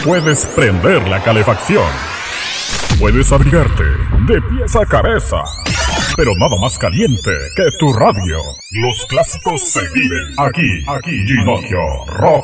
puedes prender la calefacción. Puedes abrigarte de pies a cabeza. Pero nada más caliente que tu radio. Los clásicos se viven aquí, Ginocchio Rock